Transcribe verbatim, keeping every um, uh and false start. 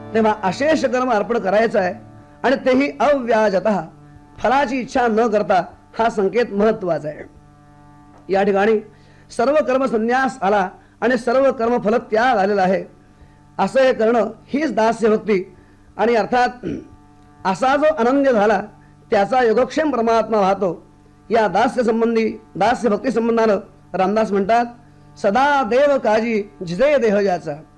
तेव्हा अशेष कर्म अर्पण करायचं आहे आणि तेही अव्याजतः, फलाची इच्छा न करता. हा संकेत महत्वाचा आहे. या ठिकाणी सर्व कर्म संन्यास आला आणि सर्व कर्म फल त्याग आलेला आहे. असं हे करणं हीच दास्य भक्ती. आणि अर्थात असा जो अनन्य झाला त्याचा योगक्षेम परमात्मा वाहतो. या दास्य संबंधी दास्य भक्ती संबंधानं रामदास म्हणतात, सदा देव काजी जिजे देह याचा.